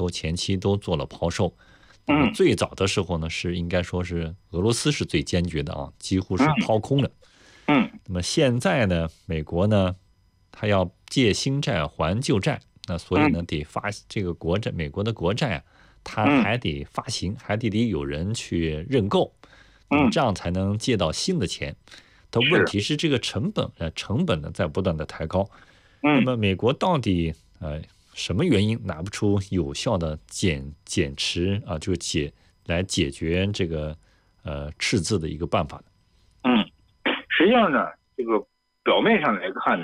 都前期都做了抛售。那么最早的时候呢，是应该说是俄罗斯是最坚决的啊，几乎是抛空了。那么现在呢，美国呢，他要借新债还旧债，那所以呢，得发这个国债，美国的国债啊，它还得发行，还得有人去认购，那么这样才能借到新的钱。但问题是这个成本呢在不断的抬高。那么美国到底什么原因拿不出有效的减持啊，就来解决这个赤字的一个办法呢？ 实际上呢，这个表面上来看呢，